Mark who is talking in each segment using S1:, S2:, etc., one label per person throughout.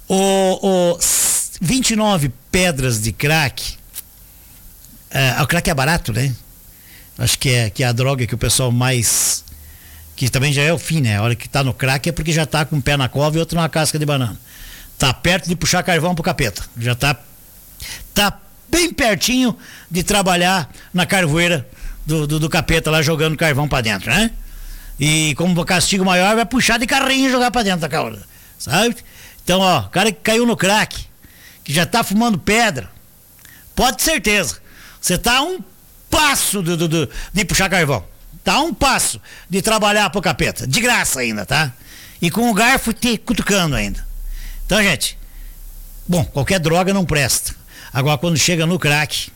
S1: O 29 pedras de crack. O crack é barato, né? Acho que é a droga que o pessoal mais. Que também já é o fim, né? A hora que tá no crack é porque já tá com um pé na cova e outro na casca de banana. Tá perto de puxar carvão pro capeta. Já tá bem pertinho de trabalhar na carvoeira do capeta lá jogando carvão pra dentro, né? E como castigo maior vai puxar de carrinho e jogar pra dentro da cauda, sabe? Então, ó, o cara que caiu no crack, que já tá fumando pedra, pode ter certeza, você tá a um passo de puxar carvão, tá a um passo de trabalhar pro capeta, de graça ainda, tá? E com o garfo te cutucando ainda. Então, gente, bom, qualquer droga não presta. Agora, quando chega no crack.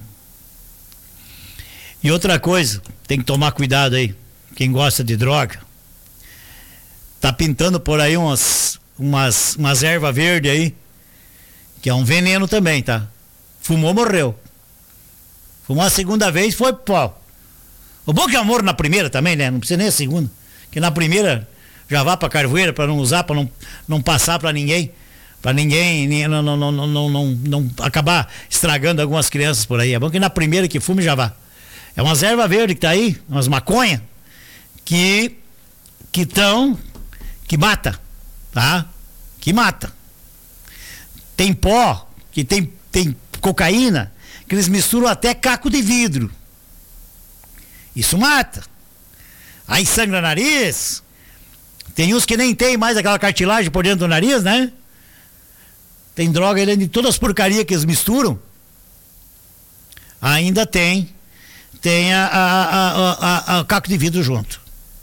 S1: E outra coisa, tem que tomar cuidado aí. Quem gosta de droga, tá pintando por aí umas ervas verdes aí, que é um veneno também, tá? Fumou, morreu. Fumou a segunda vez, foi pau. O bom que é amor na primeira também, né? Não precisa nem a segunda. Que na primeira já vá pra carvoeira, pra não usar, pra não passar pra ninguém. Pra ninguém não acabar estragando algumas crianças por aí. É bom que na primeira que fume já vá. É umas ervas verdes que tá aí, umas maconha, que mata, tá? Que mata. Tem pó, que tem cocaína, que eles misturam até caco de vidro. Isso mata. Aí sangra o nariz. Tem uns que nem tem mais aquela cartilagem por dentro do nariz, né? Tem droga dentro de todas as porcarias que eles misturam. Ainda tem a caco de vidro junto.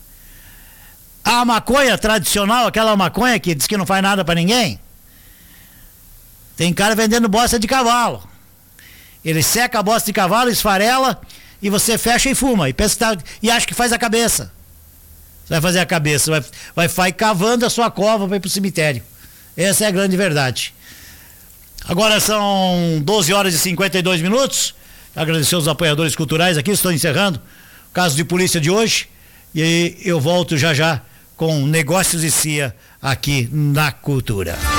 S1: A maconha tradicional, aquela maconha que diz que não faz nada pra ninguém, tem cara vendendo bosta de cavalo. Ele seca a bosta de cavalo, esfarela, e você fecha e fuma. E pensa e acha que faz a cabeça. Você vai fazer a cabeça, vai cavando a sua cova para ir pro cemitério. Essa é a grande verdade. Agora são 12 horas e 52 minutos. Agradecer aos apoiadores culturais aqui, estou encerrando o caso de polícia de hoje. E eu volto já com Negócios e CIA aqui na Cultura.